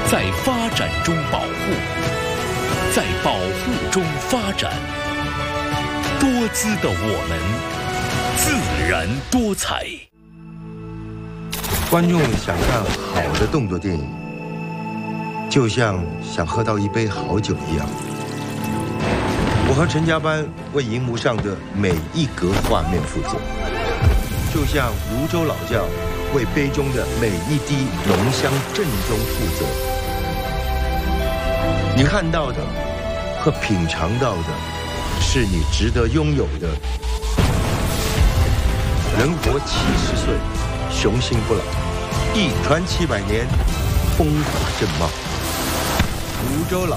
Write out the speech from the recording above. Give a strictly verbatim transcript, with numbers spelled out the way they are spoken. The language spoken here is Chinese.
在发展中保护，在保护中发展。多姿的我们，自然多彩。 观众想看好的动作电影，就像想喝到一杯好酒一样。我和陈家班为荧幕上的每一格画面负责，就像泸州老窖为杯中的每一滴浓香正宗负责。你看到的和品尝到的，是你值得拥有的。人活七十岁，雄心不老，一传七百年，风华正茂。泸州老